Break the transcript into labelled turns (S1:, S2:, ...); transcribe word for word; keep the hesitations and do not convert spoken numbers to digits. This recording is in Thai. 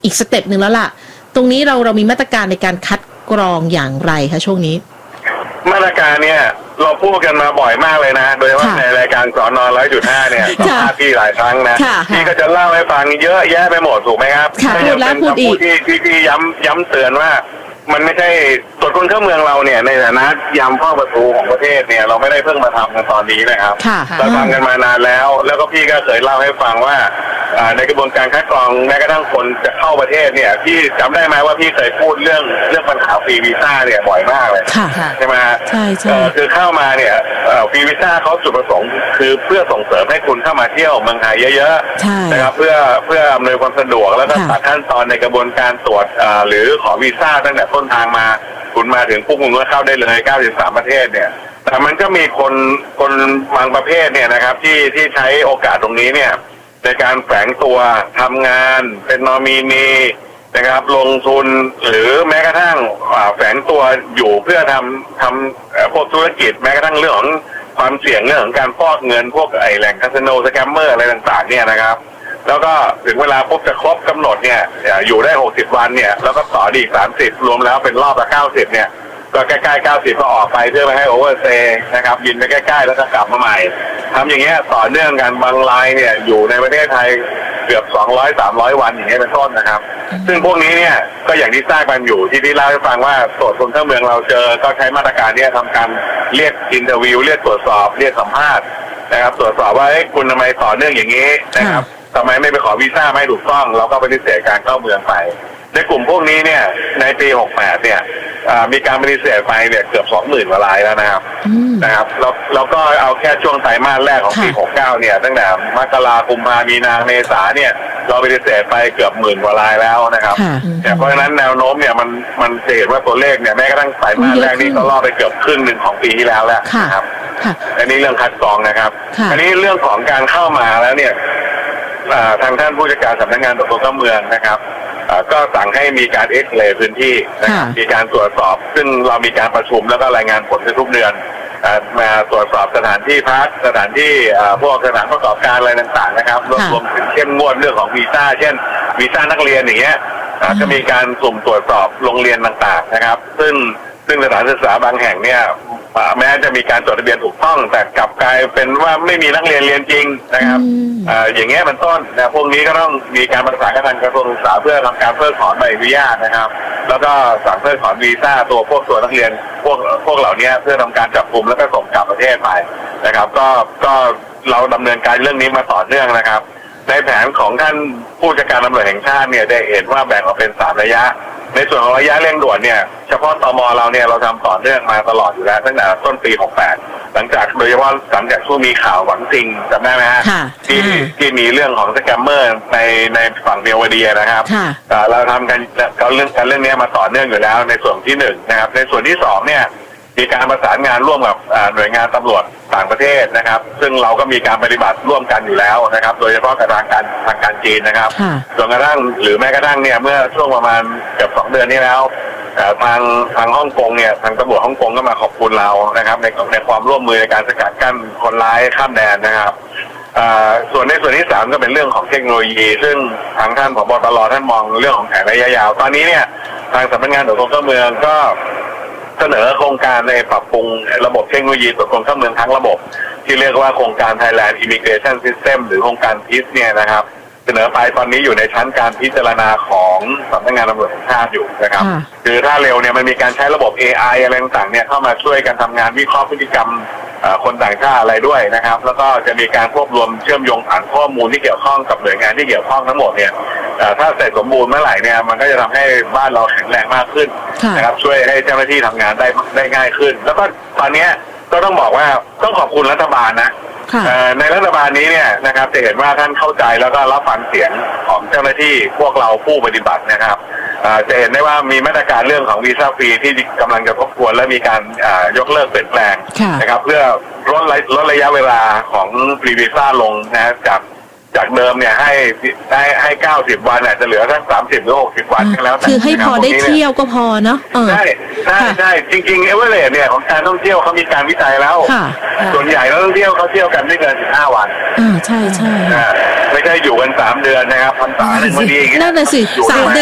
S1: อีกสเต็ปหนึ่งแล้วล่ะตรงนี้เราเรามีมาตรการในการคัดกรองอย่างไรคะช่วงนี้
S2: มาตรการเนี่ยเราพูดกันมาบ่อยมากเลยนะโดยเฉพาะในรายการสอนอร้อยจุดห้าเนี่ยสัมภาษณ์พี่หลายครั้งนะพี่ก็จะเล่าให้ฟังเยอะแยะไปหมดถูกไหมครับ
S1: ก็ยังเป็นคำพูด
S2: ที่ที่ที่ย้ำย้ำเตือนว่ามันไม่ใช่ตรวจคนเข้าเมืองเราเนี่ยในฐานะยามเฝ้าประตูของประเทศเนี่ยเราไม่ได้เพิ่งมาทำกันตอนนี้นะครับเราทำกันมานานแล้วแล้วก็พี่ก็เคยเล่าให้ฟังว่าในกระบวนการคัดกรองแม้กระทั่งคนจะเข้าประเทศเนี่ยพี่จำได้ไหมว่าพี่เคยพูดเรื่องเรื่องปัญหาฟรีวีซ่าเนี่ยบ่อยมากเลยใช่ไหม
S1: ใช่ใช่
S2: คือเข้ามาเนี่ยฟรีวีซ่าเขาจุดประสงค์คือเพื่อส่งเสริมให้คุณเข้ามาเที่ยวเมืองไทยเยอะๆนะครับเพื่อเพื่ออำนวยความสะดวกแล้วก็ตัดขั้นตอนในกระบวนการตรวจหรือขอวีซ่าตั้งแต่ต้นทางมาคุณมาถึงปุ๊บคุณก็เข้าได้เลยเก้าสิบสามประเทศเนี่ยแต่มันก็มีคนคนบางประเภทเนี่ยนะครับที่ที่ใช้โอกาสตรงนี้เนี่ยในการแฝงตัวทำงานเป็นนอมินีนะครับลงทุนหรือแม้กระทั่งแฝงตัวอยู่เพื่อทำทำพวกธุรกิจแม้กระทั่งเรื่องของความเสี่ยงเรื่องของการฟอกเงินพวกไอแหล่งคาสิโนสแกมเมอร์อะไรต่างๆเนี่ยนะครับแล้วก็ถึงเวลาปุ๊บจะครบกำหนดเนี่ยอยู่ได้หกสิบวันเนี่ยแล้วก็ต่ออีกสามสิบรวมแล้วเป็นรอบละเก้าสิบเนี่ยก็ใกล้ๆเก้าสิบก็ออกไปเพื่อไม่ให้โอเวอร์เซย์นะครับยินไปใกล้ๆแล้วก็กลับมาใหม่ทำอย่างเงี้ยต่อเนื่องกันบางรายเนี่ยอยู่ในประเทศไทยเกือบสองร้อย สามร้อยวันอย่างเงี้ยเป็นต้นนะครับซึ่งพวกนี้เนี่ยก็อย่างที่ทราบกันอยู่ที่พี่เล่าให้ฟังว่าตรวจคนเข้าเมืองเราเจอก็ใช้มาตรการนี้ทำการเรียกอินเตอร์วิวเรียกตรวจสอบเรียกสัมภาษณ์นะครับตรวจสอบว่าคุณทำไมต่อเนื่องอย่างนี้นะครับทำไมไม่ไปขอวีซ่าไม่ถูกต้องเราก็ปฏิเสธการเข้าเมืองไปในกลุ่มพวกนี้เนี่ยในปีหกสิบแปดเนี่ยมีการปฏิเสธไปเนี่ยเกือบสองหมื่นกว่ารายแล้วนะครับนะครับเราเราก็เอาแค่ช่วงไตรมาสแรกของปีหกสิบเก้าเนี่ยตั้งแต่มกราคมกุมภามีนาเมษาเนี่ยเราปฏิเสธไปเกือบหมื่นกว่ารายแล้วนะครับแต่เพราะฉะนั้นแนวโน้มเนี่ยมันมันเห็นว่าตัวเลขเนี่ยแม้กระทั่งไตรมาสแรกนี่ก็ล่อไปเกือบครึ่งหนึ่งของปีที่แล้วแล้วนะครับอันนี้เรื่องคัดกรองนะครับอันนี้เรื่องของการเข้ามาแล้วเนี่ยทางท่านผู้จัดการสำนักงานตรวจคนเข้าเมืองนะครับก็สั่งให้มีการเอ็กซเรย์พื้นที่นะครับมีการตรวจสอบซึ่งเรามีการประชุมแล้วก็รายงานผลทุกเดือนมาตรวจสอบสถานที่พักสถานที่พวกสถานประกอบการอะไรต่างๆนะครับรวมรวมถึงเข้มงวดเรื่องของวีซ่าเช่นวีซ่านักเรียนอย่างเงี้ยก็มีการสุ่มตรวจสอบโรงเรียนต่างๆนะครับซึ่งซึ่งสถานศึกษาบางแห่งเนี่ยแม้จะมีการจดทะเบียนถูกต้องแต่กลับกลายเป็นว่าไม่มีนักเรียนเรียนจริงนะครับอ่าอย่างเงี้ยเป็นต้นนะพวกนี้ก็ต้องมีการประสานกับทางกระทรวงศึกษาเพื่อทำการเพิกถอนใบอนุญาตนะครับแล้วก็สั่งเพิกถอนวีซ่าตัวพวกตัวนักเรียนพวกพวกเหล่านี้เพื่อทำการจับกุมแล้วก็ส่งกลับประเทศไปนะครับก็ก็เราดำเนินการเรื่องนี้มาต่อเนื่องนะครับในแผนของท่านผู้จัดการตำรวจแห่งชาติเนี่ยได้เห็นว่าแบ่งออกเป็นสามระยะในส่วนของระยะเร่งด่วนเนี่ยเฉพาะตม.เราเนี่ยเราทำต่อเนื่องมาตลอดอยู่แล้วตั้งแต่ต้นปีหกสิบแปดหลังจากโดยเฉพาะหลังจากช่วงมีข่าวหวังจริงจำได้ไหมฮะที่ที่มีเรื่องของสแกมเมอร์ในในฝั่งเมียวดีนะครับเราทำกันเราเรื่องการเรื่องนี้มาต่อเนื่องอยู่แล้วในส่วนที่หนึ่งนะครับในส่วนที่สองเนี่ยมีการประสานงานร่วมกับหน่วยงานตำรวจต่างประเทศนะครับซึ่งเราก็มีการปฏิบัติร่วมกันอยู่แล้วนะครับโดยเฉพาะกับทางการทางการจีนนะครับจนกระทั่งหรือแม้กระทั่งเนี่ยเมื่อช่วงประมาณเกือบสองเดือนนี้แล้วทางทางฮ่องกงเนี่ยทางตำรวจฮ่องกงก็มาขอบคุณเรานะครับในในความร่วมมือในการสกัดกั้นคนร้ายข้ามแดนนะครับส่วนในส่วนที่สามก็เป็นเรื่องของเทคโนโลยีซึ่งทางท่านผบ.ตร.ท่านมองเรื่องของแผนระยะยาวตอนนี้เนี่ยทางสำนักงานตรวจคนเข้าเมืองก็เสนอโครงการในปรับปรุงระบบเทคโนโลยีตรวจคนเข้าเมืองทั้งระบบที่เรียกว่าโครงการ Thailand Immigration System หรือโครงการ พี ไอ เอส เนี่ยนะครับเสนอไปตอนนี้อยู่ในชั้นการพิจารณาของสำนักงานตำรวจแห่งชาติอยู่นะครับคือถ้าเร็วเนี่ยมันมีการใช้ระบบ เอ ไอ อะไรต่างๆเนี่ยเข้ามาช่วยกันทำงานวิเคราะห์พฤติกรรมคนต่างชาติอะไรด้วยนะครับแล้วก็จะมีการควบรวมเชื่อมโยงฐานข้อมูลที่เกี่ยวข้องกับหน่วยงานที่เกี่ยวข้องทั้งหมดเนี่ยถ้าเสร็จสมบูรณ์เมื่อไหร่เนี่ยมันก็จะทำให้บ้านเราแข็งแรงมากขึ้นนะครับช่วยให้เจ้าหน้าที่ทำงานได้ได้ง่ายขึ้นแล้วก็ตอนนี้ก็ต้องบอกว่าต้องขอบคุณรัฐบาลนะในรัฐบาลนี้เนี่ยนะครับจะเห็นว่าท่านเข้าใจแล้วก็รับฟังเสียงของเจ้าหน้าที่พวกเราผู้ปฏิบัตินะครับจะเห็นได้ว่ามีมาตรการเรื่องของวีซ่าฟรีที่กำลังจะทบทวนและมีการยกเลิกเปลี่ยนแปลงนะครับเพื่อลดลดระยะเวลาของฟรีวีซ่าลงนะจากจากเดิมเนี่ยให้ให้ให้เก้าสิบวันอาจจะเหลือสักสามสิบหรือหกสิบวันก็แล้วแต่
S1: คือให้พอได้เที่ยวก็พอเนาะ
S2: ใช่ใช่ใช่จริงๆเอเวอเรสต์เนี่ยของการท่องเที่ยวเขามีการวิจัยแล้วส่วนใหญ่นักท่องเที่ยวเขาเที่ยวกันไม่เกินสิบห้าวัน
S1: อ่าใช่ใช่
S2: ไม่ใช่อยู่กันสามเดือนนะครับพรรษาหนึ่งพอดี
S1: นั่นแหละสิสาม